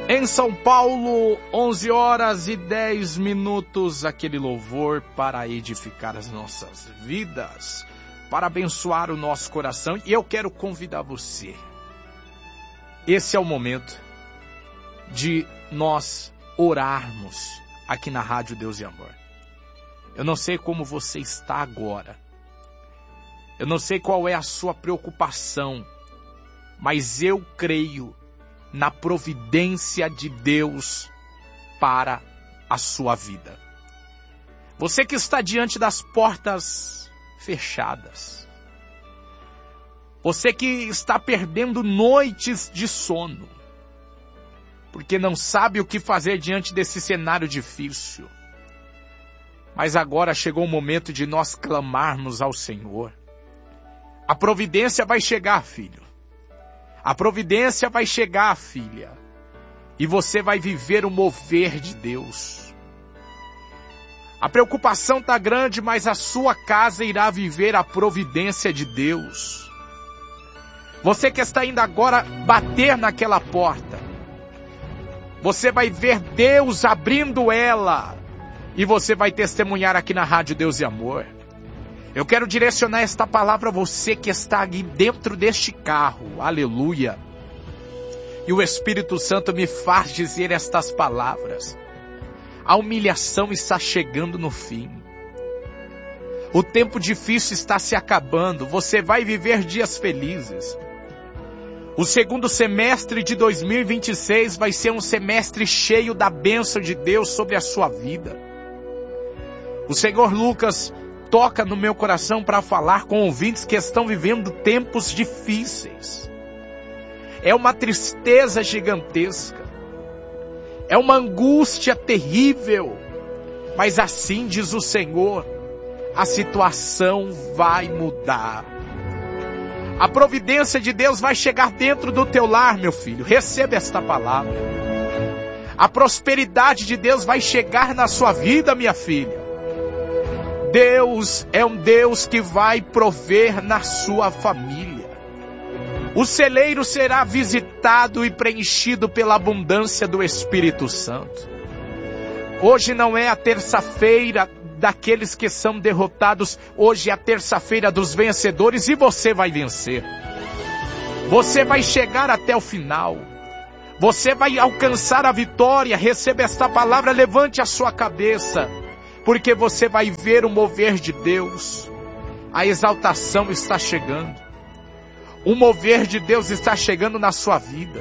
Em São Paulo, 11 horas e 10 minutos, aquele louvor para edificar as nossas vidas, para abençoar o nosso coração. E eu quero convidar você. Esse é o momento de nós orarmos aqui na Rádio Deus e Amor. Eu não sei como você está agora. Eu não sei qual é a sua preocupação, mas eu creio na providência de Deus para a sua vida. Você que está diante das portas fechadas. Você que está perdendo noites de sono, porque não sabe o que fazer diante desse cenário difícil. Mas agora chegou o momento de nós clamarmos ao Senhor. A providência vai chegar, filho. A providência vai chegar, filha. E você vai viver o mover de Deus. A preocupação está grande, mas a sua casa irá viver a providência de Deus. Você que está indo agora bater naquela porta, você vai ver Deus abrindo ela. E você vai testemunhar aqui na Rádio Deus e Amor. Eu quero direcionar esta palavra a você que está aqui dentro deste carro. Aleluia. E o Espírito Santo me faz dizer estas palavras. A humilhação está chegando no fim. O tempo difícil está se acabando. Você vai viver dias felizes. O segundo semestre de 2026 vai ser um semestre cheio da bênção de Deus sobre a sua vida. O Senhor Lucas toca no meu coração para falar com ouvintes que estão vivendo tempos difíceis. É uma tristeza gigantesca. É uma angústia terrível. Mas assim diz o Senhor, a situação vai mudar. A providência de Deus vai chegar dentro do teu lar, meu filho. Receba esta palavra. A prosperidade de Deus vai chegar na sua vida, minha filha. Deus é um Deus que vai prover na sua família. O celeiro será visitado e preenchido pela abundância do Espírito Santo. Hoje não é a terça-feira daqueles que são derrotados. Hoje é a terça-feira dos vencedores e você vai vencer. Você vai chegar até o final. Você vai alcançar a vitória. Receba esta palavra, levante a sua cabeça. Porque você vai ver o mover de Deus. A exaltação está chegando. O mover de Deus está chegando na sua vida.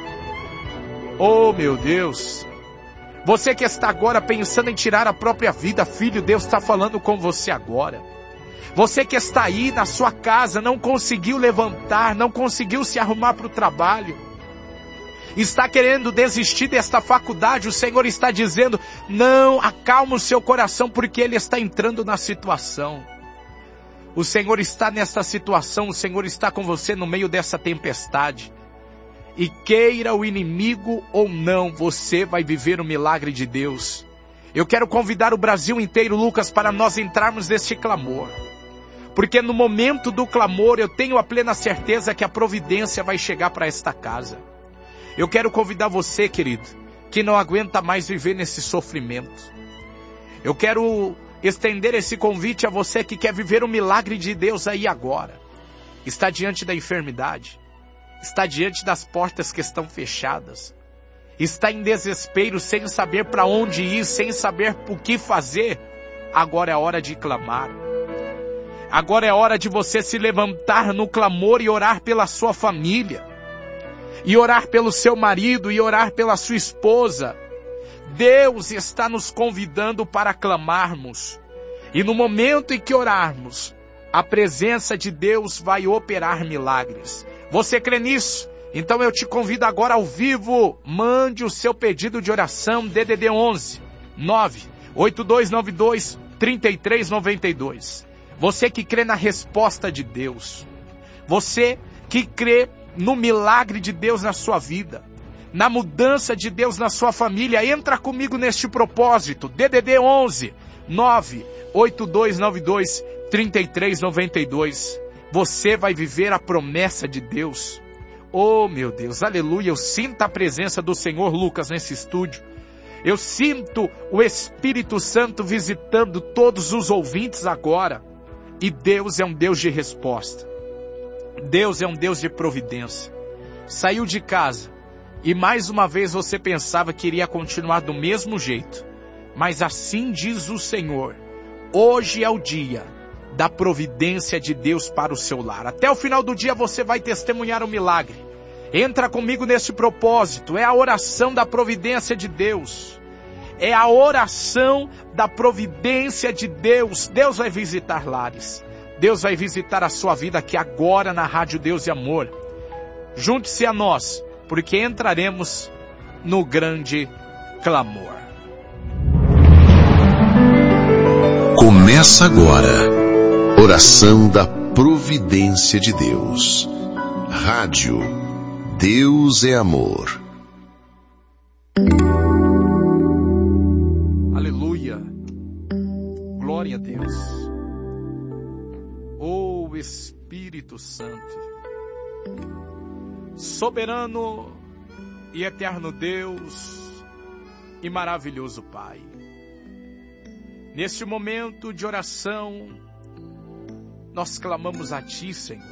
Oh, meu Deus. Você que está agora pensando em tirar a própria vida, filho, Deus está falando com você agora. Você que está aí na sua casa, não conseguiu levantar, não conseguiu se arrumar para o trabalho. Está querendo desistir desta faculdade, o Senhor está dizendo, não, acalma o seu coração, porque Ele está entrando na situação. O Senhor está nesta situação, o Senhor está com você no meio dessa tempestade. E queira o inimigo ou não, você vai viver o milagre de Deus. Eu quero convidar o Brasil inteiro, Lucas, para nós entrarmos neste clamor. Porque no momento do clamor, eu tenho a plena certeza que a providência vai chegar para esta casa. Eu quero convidar você, querido, que não aguenta mais viver nesse sofrimento. Eu quero estender esse convite a você que quer viver o milagre de Deus aí agora. Está diante da enfermidade. Está diante das portas que estão fechadas. Está em desespero, sem saber para onde ir, sem saber o que fazer. Agora é hora de clamar. Agora é hora de você se levantar no clamor e orar pela sua família. E orar pelo seu marido, e orar pela sua esposa. Deus está nos convidando para clamarmos. E no momento em que orarmos, a presença de Deus vai operar milagres. Você crê nisso? Então eu te convido agora ao vivo. Mande o seu pedido de oração, DDD 11 98292 3392. Você que crê na resposta de Deus. Você que crê no milagre de Deus na sua vida, na mudança de Deus na sua família, entra comigo neste propósito, DDD 11 98292 3392. Você vai viver a promessa de Deus. Oh, meu Deus, aleluia, eu sinto a presença do Senhor, Lucas, nesse estúdio. Eu sinto o Espírito Santo visitando todos os ouvintes agora. E Deus é um Deus de resposta. Deus é um Deus de providência. Saiu de casa e mais uma vez você pensava que iria continuar do mesmo jeito. Mas assim diz o Senhor, hoje é o dia da providência de Deus para o seu lar. Até o final do dia você vai testemunhar um milagre. Entra comigo nesse propósito. É a oração da providência de Deus. É a oração da providência de Deus. Deus vai visitar lares. Deus vai visitar a sua vida aqui agora na Rádio Deus e Amor. Junte-se a nós, porque entraremos no grande clamor. Começa agora. Oração da providência de Deus. Rádio Deus é Amor. Aleluia. Glória a Deus. Oh Espírito Santo, soberano e eterno Deus e maravilhoso Pai. Neste momento de oração, nós clamamos a Ti, Senhor,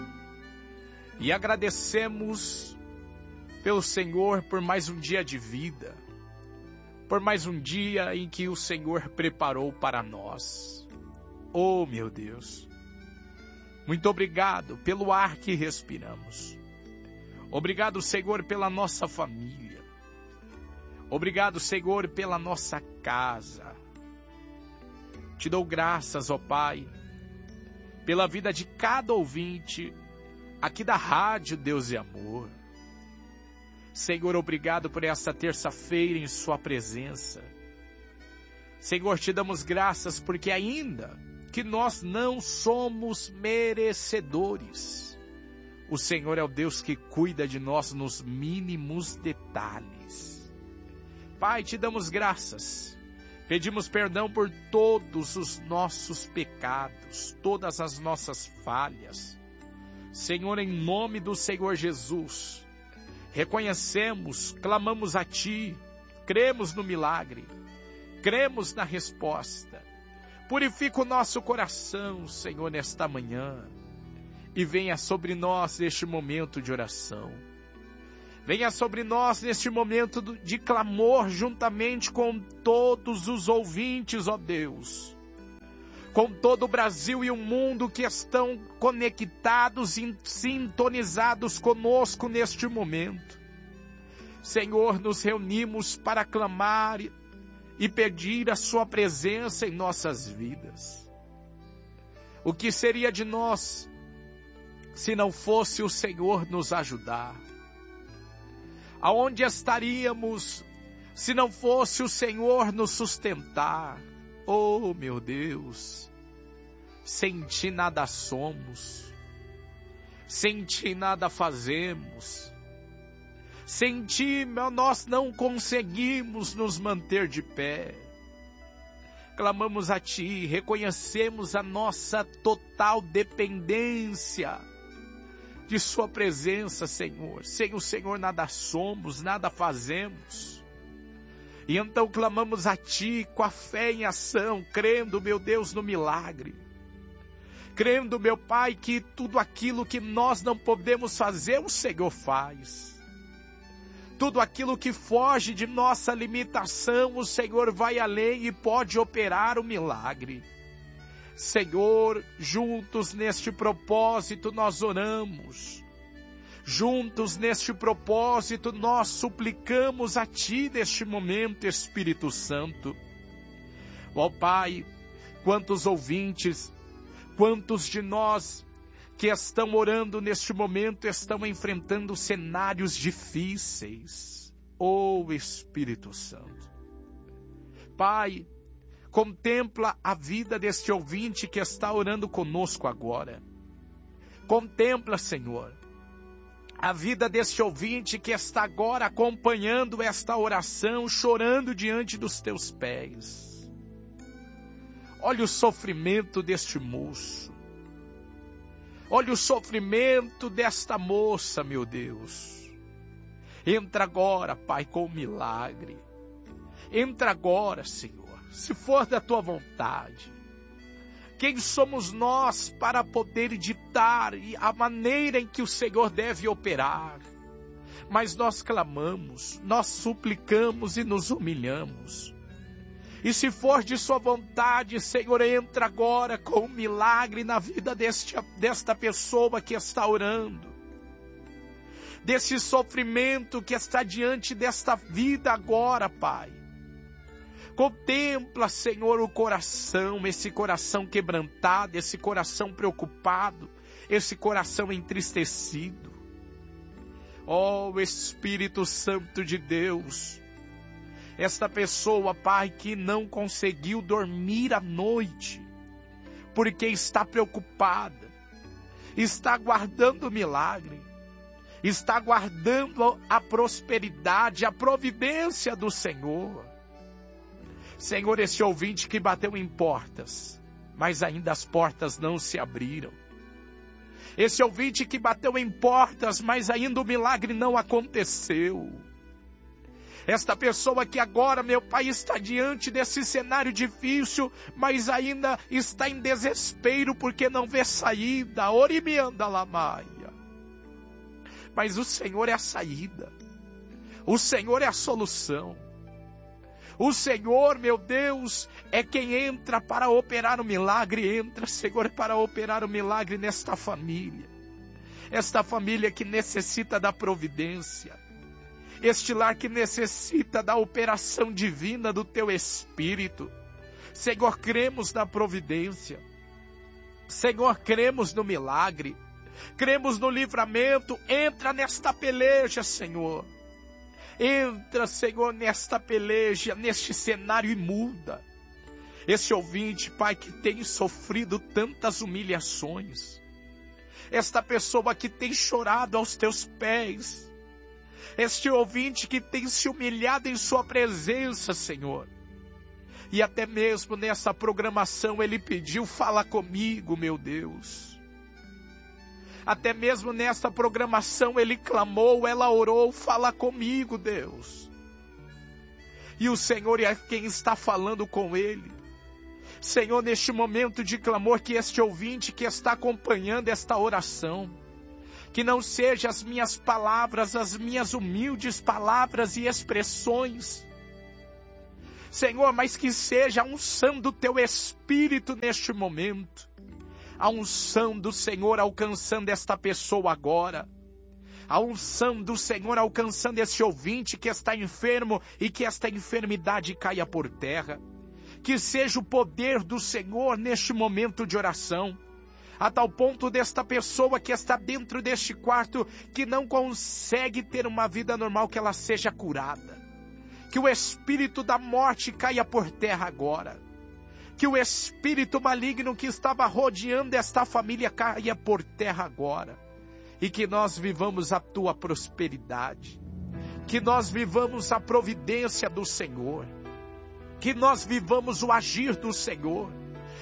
e agradecemos pelo Senhor por mais um dia de vida, por mais um dia em que o Senhor preparou para nós. Oh, meu Deus, muito obrigado pelo ar que respiramos. Obrigado, Senhor, pela nossa família. Obrigado, Senhor, pela nossa casa. Te dou graças, ó Pai, pela vida de cada ouvinte aqui da Rádio Deus e Amor. Senhor, obrigado por essa terça-feira em sua presença. Senhor, te damos graças porque ainda que nós não somos merecedores, o Senhor é o Deus que cuida de nós nos mínimos detalhes. Pai, te damos graças. Pedimos perdão por todos os nossos pecados, todas as nossas falhas. Senhor, em nome do Senhor Jesus, reconhecemos, clamamos a Ti, cremos no milagre, cremos na resposta. Purifica o nosso coração, Senhor, nesta manhã, e venha sobre nós neste momento de oração. Venha sobre nós neste momento de clamor, juntamente com todos os ouvintes, ó Deus. Com todo o Brasil e o mundo que estão conectados e sintonizados conosco neste momento. Senhor, nos reunimos para clamar e pedir a Sua presença em nossas vidas. O que seria de nós se não fosse o Senhor nos ajudar? Aonde estaríamos se não fosse o Senhor nos sustentar? Oh, meu Deus, sem Ti nada somos, sem Ti nada fazemos, sem Ti nós não conseguimos nos manter de pé. Clamamos a Ti, reconhecemos a nossa total dependência de Sua presença, Senhor. Sem o Senhor nada somos, nada fazemos. E então clamamos a Ti com a fé em ação, crendo, meu Deus, no milagre. Crendo, meu Pai, que tudo aquilo que nós não podemos fazer, o Senhor faz. Tudo aquilo que foge de nossa limitação, o Senhor vai além e pode operar o milagre. Senhor, juntos neste propósito nós oramos. Juntos neste propósito nós suplicamos a Ti neste momento, Espírito Santo. Ó Pai, quantos ouvintes, quantos de nós que estão orando neste momento estão enfrentando cenários difíceis. Ó Espírito Santo. Pai, contempla a vida deste ouvinte que está orando conosco agora. Contempla, Senhor, a vida deste ouvinte que está agora acompanhando esta oração, chorando diante dos Teus pés. Olha o sofrimento deste moço. Olha o sofrimento desta moça, meu Deus. Entra agora, Pai, com o milagre. Entra agora, Senhor, se for da tua vontade. Quem somos nós para poder ditar a maneira em que o Senhor deve operar? Mas nós clamamos, nós suplicamos e nos humilhamos. E se for de sua vontade, Senhor, entra agora com um milagre na vida desta pessoa que está orando. Desse sofrimento que está diante desta vida agora, Pai. Contempla, Senhor, o coração, esse coração quebrantado, esse coração preocupado, esse coração entristecido. Ó Espírito Santo de Deus, esta pessoa, Pai, que não conseguiu dormir à noite, porque está preocupada, está aguardando o milagre, está aguardando a prosperidade, a providência do Senhor. Senhor, esse ouvinte que bateu em portas, mas ainda as portas não se abriram. Esse ouvinte que bateu em portas, mas ainda o milagre não aconteceu. Esta pessoa que agora, meu Pai, está diante desse cenário difícil, mas ainda está em desespero porque não vê saída. Orimianda lamaia. Mas o Senhor é a saída. O Senhor é a solução. O Senhor, meu Deus, é quem entra para operar o milagre. Entra, Senhor, para operar o milagre nesta família. Esta família que necessita da providência. Este lar que necessita da operação divina do Teu Espírito. Senhor, cremos na providência. Senhor, cremos no milagre. Cremos no livramento. Entra nesta peleja, Senhor. Entra, Senhor, nesta peleja, neste cenário e muda. Esse ouvinte, Pai, que tem sofrido tantas humilhações. Esta pessoa que tem chorado aos Teus pés. Este ouvinte que tem se humilhado em Sua presença, Senhor. E até mesmo nessa programação ele pediu, fala comigo, meu Deus. Até mesmo nessa programação ele clamou, ela orou, fala comigo, Deus. E o Senhor é quem está falando com ele. Senhor, neste momento de clamor, que este ouvinte que está acompanhando esta oração, que não sejam as minhas palavras, as minhas humildes palavras e expressões, Senhor, mas que seja a unção do Teu Espírito neste momento. A unção do Senhor alcançando esta pessoa agora. A unção do Senhor alcançando esse ouvinte que está enfermo e que esta enfermidade caia por terra. Que seja o poder do Senhor neste momento de oração. A tal ponto desta pessoa que está dentro deste quarto, que não consegue ter uma vida normal, que ela seja curada. Que o espírito da morte caia por terra agora. Que o espírito maligno que estava rodeando esta família caia por terra agora. E que nós vivamos a Tua prosperidade. Que nós vivamos a providência do Senhor. Que nós vivamos o agir do Senhor.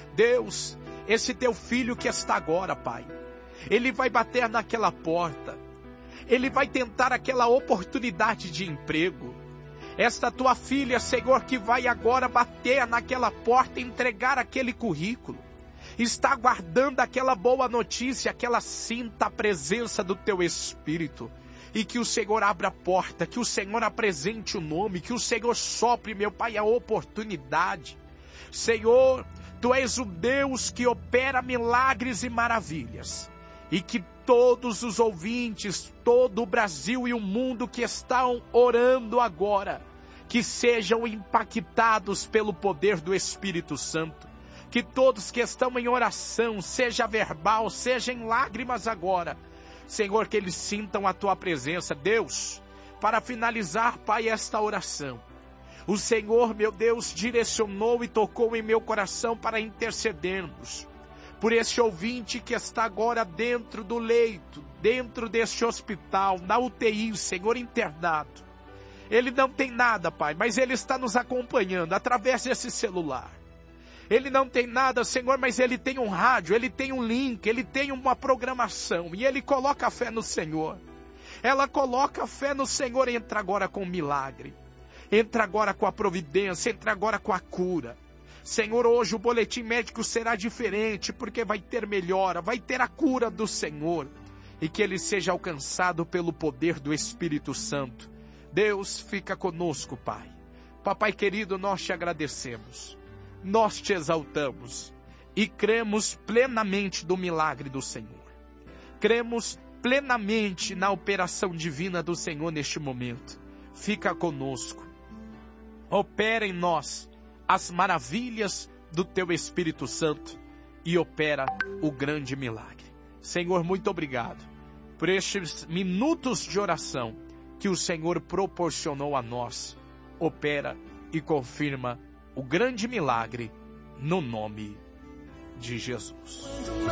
Deus, esse Teu filho que está agora, Pai, ele vai bater naquela porta. Ele vai tentar aquela oportunidade de emprego. Esta Tua filha, Senhor, que vai agora bater naquela porta e entregar aquele currículo. Está aguardando aquela boa notícia, que ela sinta a presença do Teu Espírito. E que o Senhor abra a porta, que o Senhor apresente o nome, que o Senhor sopre, meu Pai, a oportunidade. Senhor, Tu és o Deus que opera milagres e maravilhas. E que todos os ouvintes, todo o Brasil e o mundo que estão orando agora, que sejam impactados pelo poder do Espírito Santo. Que todos que estão em oração, seja verbal, seja em lágrimas agora, Senhor, que eles sintam a Tua presença. Deus, para finalizar, Pai, esta oração, o Senhor, meu Deus, direcionou e tocou em meu coração para intercedermos por este ouvinte que está agora dentro do leito, dentro deste hospital, na UTI, Senhor, internado. Ele não tem nada, Pai, mas ele está nos acompanhando através desse celular. Ele não tem nada, Senhor, mas ele tem um rádio, ele tem um link, ele tem uma programação, e ele coloca a fé no Senhor. Ela coloca a fé no Senhor e entra agora com o milagre. Entra agora com a providência, entra agora com a cura. Senhor, hoje o boletim médico será diferente, porque vai ter melhora, vai ter a cura do Senhor. E que ele seja alcançado pelo poder do Espírito Santo. Deus, fica conosco, Pai. Papai querido, nós te agradecemos. Nós te exaltamos. E cremos plenamente do milagre do Senhor. Cremos plenamente na operação divina do Senhor neste momento. Fica conosco. Opera em nós as maravilhas do teu Espírito Santo e opera o grande milagre. Senhor, muito obrigado por estes minutos de oração que o Senhor proporcionou a nós. Opera e confirma o grande milagre no nome de Jesus.